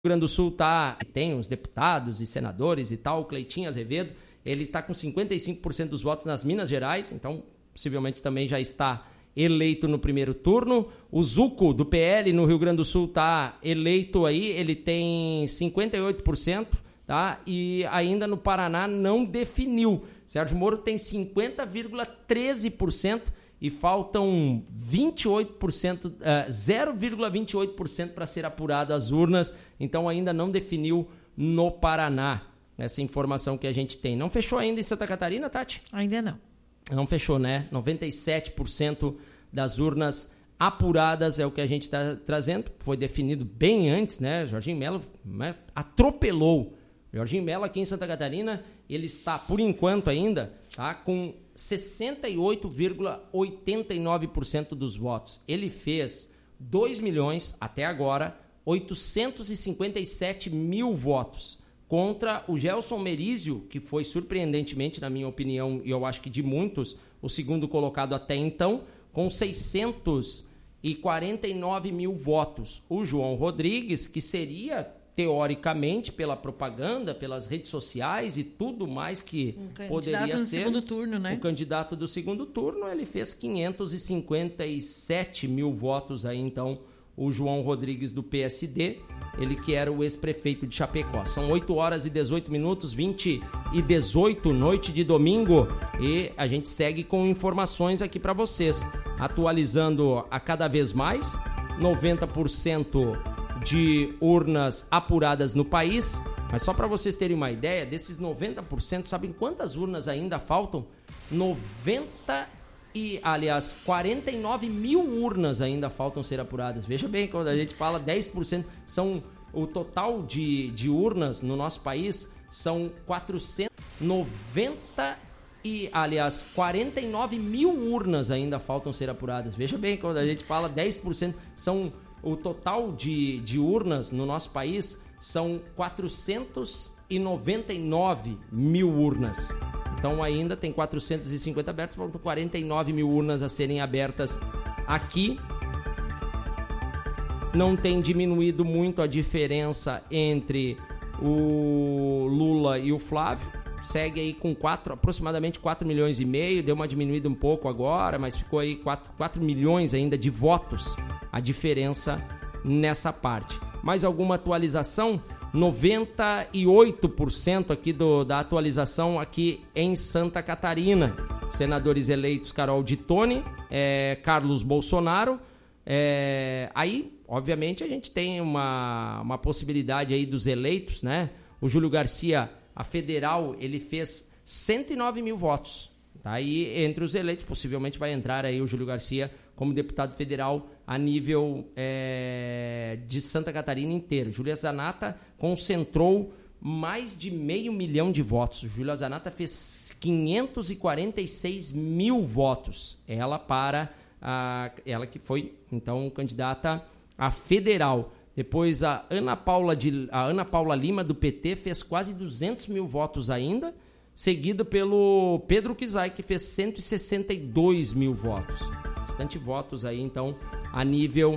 Grande do Sul tem uns deputados e senadores e tal, o Cleitinho Azevedo, ele está com 55% dos votos nas Minas Gerais, então possivelmente também já está eleito no primeiro turno. O Zuco, do PL, no Rio Grande do Sul, está eleito aí, ele tem 58%, tá? E ainda no Paraná não definiu. Sérgio Moro tem 50,13%, e faltam 28%, 0,28% para ser apurado às urnas, então ainda não definiu no Paraná, essa informação que a gente tem. Não fechou ainda em Santa Catarina, Tati? Ainda não. Não fechou, né? 97% das urnas apuradas é o que a gente está trazendo, foi definido bem antes, né? Jorginho Mello atropelou. Jorginho Mello aqui em Santa Catarina, ele está, por enquanto ainda, tá, com 68,89% dos votos. Ele fez 2 milhões, até agora, 857 mil votos. Contra o Gelson Merizio, que foi surpreendentemente, na minha opinião, e eu acho que de muitos, o segundo colocado até então, com 649 mil votos. O João Rodrigues, que seria, teoricamente, pela propaganda, pelas redes sociais e tudo mais que poderia ser segundo turno, né? O candidato do segundo turno, ele fez 557 mil votos aí, então, o João Rodrigues do PSD, ele que era o ex-prefeito de Chapecó. São 8 horas e 18 minutos, 20 e 18, noite de domingo, e a gente segue com informações aqui para vocês, atualizando a cada vez mais, 90% de urnas apuradas no país, mas só para vocês terem uma ideia, desses 90%, sabem quantas urnas ainda faltam? 49 mil urnas ainda faltam ser apuradas. Veja bem, quando a gente fala 10%, são o total de urnas no nosso país são 49 mil urnas ainda faltam ser apuradas. Veja bem, quando a gente fala 10%, são o total de urnas no nosso país são 499 mil urnas. Então ainda tem 450 abertas, faltam 49 mil urnas a serem abertas aqui. Não tem diminuído muito a diferença entre o Lula e o Flávio. Segue aí com aproximadamente 4 milhões e meio, deu uma diminuída um pouco agora, mas ficou aí 4 milhões ainda de votos a diferença nessa parte. Mais alguma atualização? 98% aqui da atualização aqui em Santa Catarina. Senadores eleitos: Carol Dittoni, Carlos Bolsonaro. Aí, obviamente, a gente tem uma possibilidade aí dos eleitos, né? O Júlio Garcia, a federal, ele fez 109 mil votos. Tá aí entre os eleitos, possivelmente vai entrar aí o Júlio Garcia como deputado federal a nível de Santa Catarina inteiro. Júlia Zanata concentrou mais de 500 mil de votos. Júlia Zanata fez 546 mil votos. Ela que foi, então, candidata a federal. Depois a Ana Paula Lima, do PT, fez quase 200 mil votos ainda, seguido pelo Pedro Kizai, que fez 162 mil votos. Bastante votos aí, então, a nível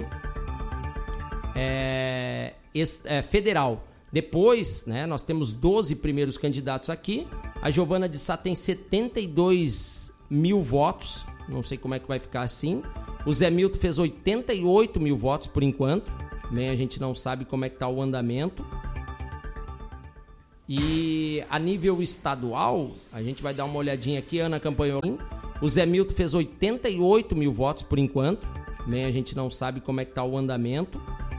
federal. Depois, né, nós temos 12 primeiros candidatos aqui. A Giovana de Sá tem 72 mil votos. Não sei como é que vai ficar assim. O Zé Milton fez 88 mil votos por enquanto. Também a gente não sabe como é que está o andamento. E a nível estadual, a gente vai dar uma olhadinha aqui. Ana Campanholi. O Zé Milton fez 88 mil votos por enquanto. Também a gente não sabe como é que está o andamento.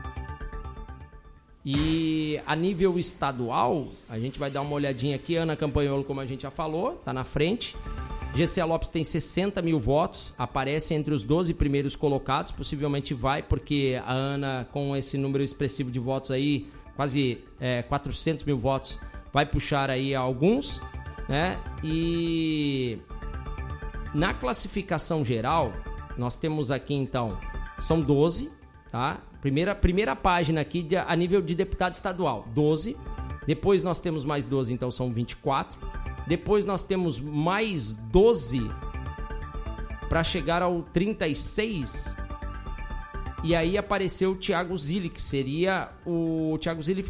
E a nível estadual, a gente vai dar uma olhadinha aqui. Ana Campanholo, como a gente já falou, está na frente. GC Lopes tem 60 mil votos, aparece entre os 12 primeiros colocados, possivelmente vai, porque a Ana, com esse número expressivo de votos aí, quase 400 mil votos, vai puxar aí alguns, né? E na classificação geral, nós temos aqui, então, são 12, tá? Primeira página aqui a nível de deputado estadual, 12. Depois nós temos mais 12, então são 24. Depois nós temos mais 12 para chegar ao 36. E aí apareceu o Thiago Zilli, que seria o Thiago Zilli